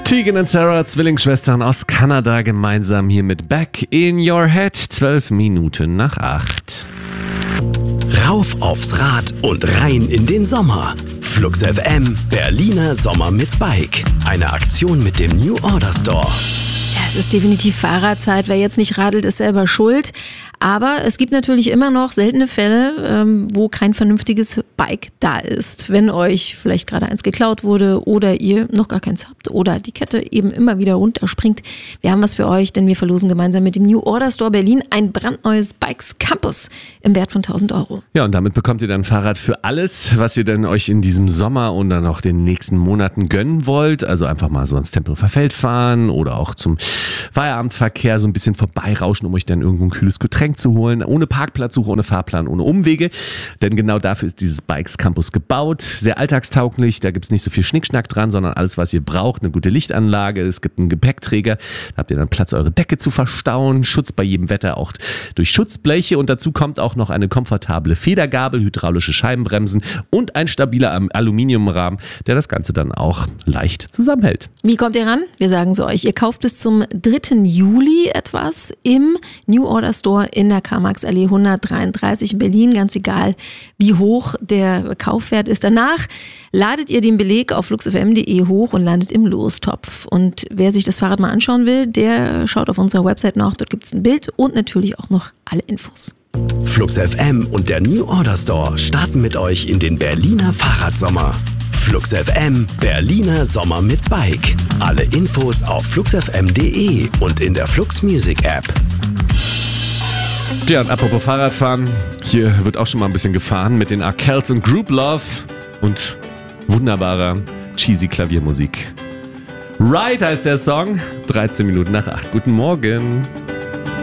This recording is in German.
Tegan und Sarah, Zwillingsschwestern aus Kanada, gemeinsam hier mit Back in Your Head, 12 Minuten nach 8. Rauf aufs Rad und rein in den Sommer. Flux FM, Berliner Sommer mit Bike. Eine Aktion mit dem New Order Store. Ja, es ist definitiv Fahrradzeit. Wer jetzt nicht radelt, ist selber schuld. Aber es gibt natürlich immer noch seltene Fälle, wo kein vernünftiges Bike da ist. Wenn euch vielleicht gerade eins geklaut wurde oder ihr noch gar keins habt oder die Kette eben immer wieder runterspringt. Wir haben was für euch, denn wir verlosen gemeinsam mit dem New Order Store Berlin ein brandneues Bikes Campus im Wert von 1.000 €. Ja, und damit bekommt ihr dann ein Fahrrad für alles, was ihr denn euch in diesem Sommer und dann auch den nächsten Monaten gönnen wollt. Also einfach mal so ans Tempelhofer Feld fahren oder auch zum Feierabendverkehr so ein bisschen vorbeirauschen, um euch dann irgendwo ein kühles Getränk zu holen, ohne Parkplatzsuche, ohne Fahrplan, ohne Umwege, denn genau dafür ist dieses Bikes Campus gebaut, sehr alltagstauglich, da gibt es nicht so viel Schnickschnack dran, sondern alles, was ihr braucht, eine gute Lichtanlage, es gibt einen Gepäckträger, da habt ihr dann Platz, eure Decke zu verstauen, Schutz bei jedem Wetter auch durch Schutzbleche und dazu kommt auch noch eine komfortable Federgabel, hydraulische Scheibenbremsen und ein stabiler Aluminiumrahmen, der das Ganze dann auch leicht zusammenhält. Wie kommt ihr ran? Wir sagen es euch, ihr kauft bis zum 3. Juli etwas im New Order Store in der Karl-Marx-Allee 133 in Berlin, ganz egal wie hoch der Kaufwert ist. Danach ladet ihr den Beleg auf fluxfm.de hoch und landet im Lostopf. Und wer sich das Fahrrad mal anschauen will, der schaut auf unserer Website nach, dort gibt es ein Bild und natürlich auch noch alle Infos. Flux FM und der New Order Store starten mit euch in den Berliner Fahrradsommer. Flux FM, Berliner Sommer mit Bike. Alle Infos auf fluxfm.de und in der Flux Music App. Ja, und apropos Fahrradfahren, hier wird auch schon mal ein bisschen gefahren mit den Arkells und Group Love und wunderbarer, cheesy Klaviermusik. Right heißt der Song, 13 Minuten nach 8. Guten Morgen.